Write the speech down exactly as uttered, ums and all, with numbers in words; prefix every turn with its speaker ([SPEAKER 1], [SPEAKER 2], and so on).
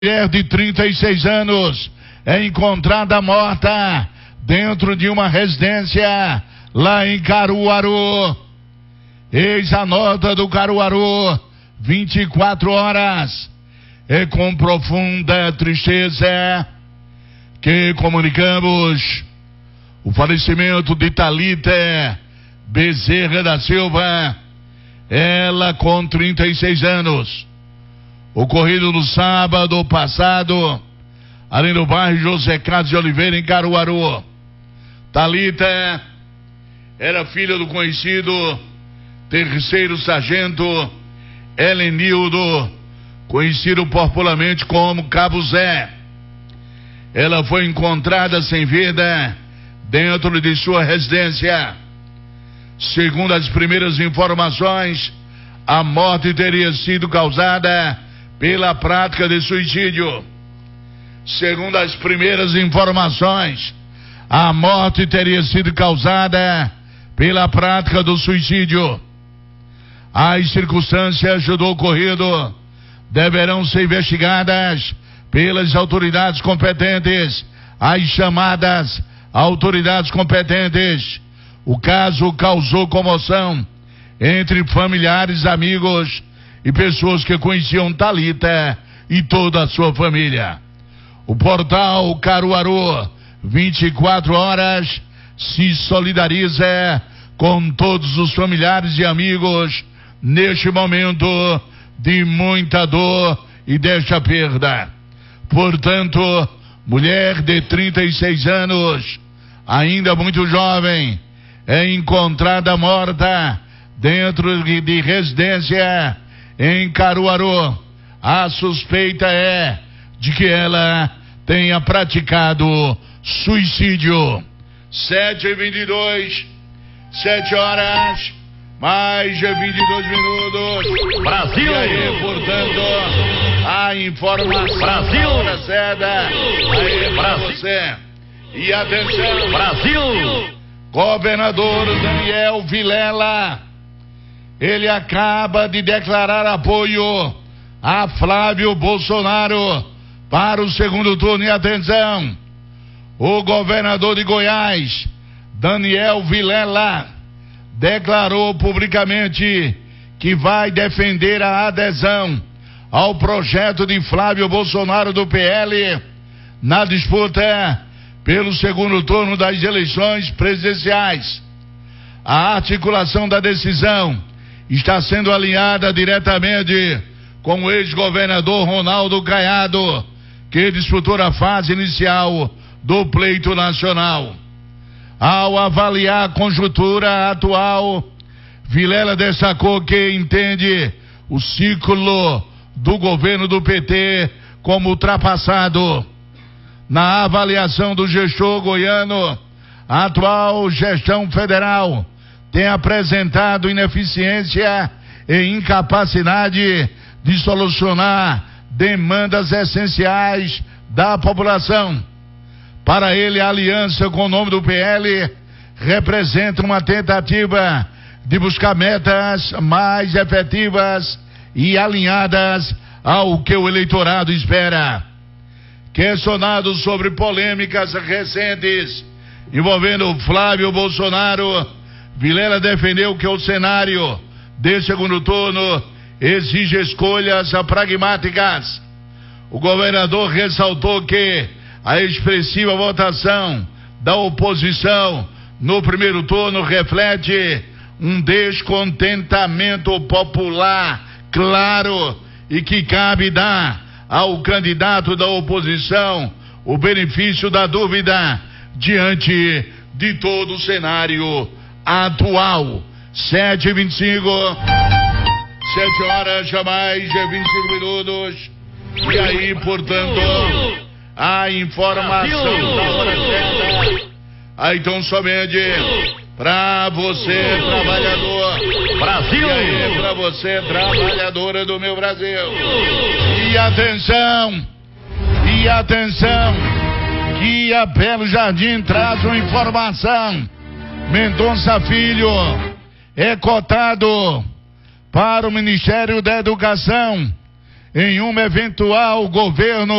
[SPEAKER 1] Mulher de trinta e seis anos é encontrada morta dentro de uma residência lá em Caruaru. Eis a nota do Caruaru, vinte e quatro horas. É com profunda tristeza que comunicamos o falecimento de Thalita Bezerra da Silva, ela com trinta e seis anos. Ocorrido no sábado passado, ali no bairro José Carlos de Oliveira, em Caruaru. Thalita era filha do conhecido terceiro sargento Helenildo, conhecido popularmente como Cabo Zé. Ela foi encontrada sem vida dentro de sua residência. Segundo as primeiras informações, a morte teria sido causada pela prática de suicídio. Segundo as primeiras informações, a morte teria sido causada pela prática do suicídio. As circunstâncias do ocorrido deverão ser investigadas pelas autoridades competentes, as chamadas autoridades competentes. O caso causou comoção entre familiares, amigos e pessoas que conheciam Thalita e toda a sua família. O portal Caruaru vinte e quatro horas se solidariza com todos os familiares e amigos neste momento de muita dor e desta perda. Portanto, mulher de trinta e seis anos, ainda muito jovem, é encontrada morta dentro de residência em Caruaru. A suspeita é de que ela tenha praticado suicídio. Sete e vinte e dois, sete horas, mais de vinte e dois minutos.
[SPEAKER 2] Brasil!
[SPEAKER 1] E aí, portanto, a informação
[SPEAKER 2] Brasil!
[SPEAKER 1] da hora certa. Aí, pra você. E atenção,
[SPEAKER 2] Brasil!
[SPEAKER 1] Governador Daniel Vilela, ele acaba de declarar apoio a Flávio Bolsonaro para o segundo turno. E atenção, o governador de Goiás, Daniel Vilela, declarou publicamente que vai defender a adesão ao projeto de Flávio Bolsonaro do P L na disputa pelo segundo turno das eleições presidenciais. A articulação da decisão está sendo alinhada diretamente com o ex-governador Ronaldo Caiado, que disputou a fase inicial do pleito nacional. Ao avaliar a conjuntura atual, Vilela destacou que entende o ciclo do governo do P T como ultrapassado. Na avaliação do gestor goiano, a atual gestão federal tem apresentado ineficiência e incapacidade de solucionar demandas essenciais da população. Para ele, a aliança com o nome do P L representa uma tentativa de buscar metas mais efetivas e alinhadas ao que o eleitorado espera. Questionado sobre polêmicas recentes envolvendo Flávio Bolsonaro, Vilela defendeu que o cenário de segundo turno exige escolhas pragmáticas. O governador ressaltou que a expressiva votação da oposição no primeiro turno reflete um descontentamento popular claro e que cabe dar ao candidato da oposição o benefício da dúvida diante de todo o cenário atual. Sete e vinte e cinco, sete horas, jamais de vinte e cinco minutos. E aí, portanto, a informação da hora certa. Aí, então, somente pra você, trabalhador.
[SPEAKER 2] Brasil!
[SPEAKER 1] E aí, pra você, trabalhadora do meu Brasil. E atenção, e atenção, que a Belo Jardim traz uma informação. Mendonça Filho é cotado para o Ministério da Educação em um eventual governo